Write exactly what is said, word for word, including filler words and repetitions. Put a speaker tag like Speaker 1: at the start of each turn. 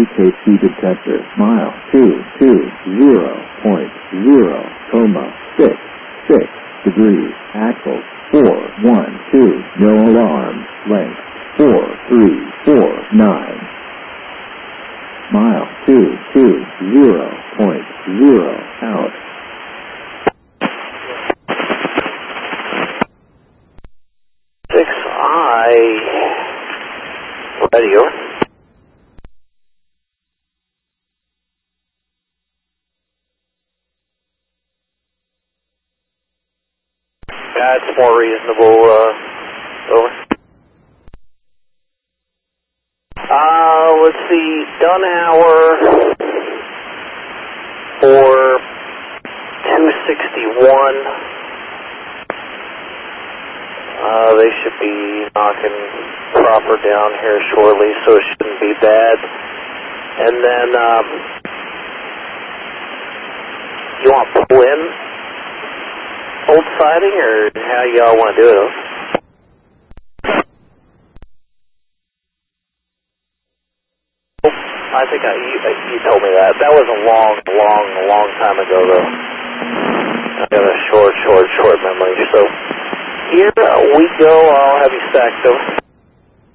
Speaker 1: T K C detector. Mile two two zero point zero comma six six degrees. Axle four one two. No alarm. Length four three four nine. Mile two two zero point zero out.
Speaker 2: Six I ready over. That's more reasonable, uh, over. Uh, let's see, Dunauer for two sixty-one. Uh, they should be knocking proper down here shortly, so it shouldn't be bad. And then, um, you want to pull in old siding, or how y'all want to do it? I think I, you, you told me that. That was a long, long, long time ago, though. I got a short, short, short memory. So here we go. I'll have you stacked over.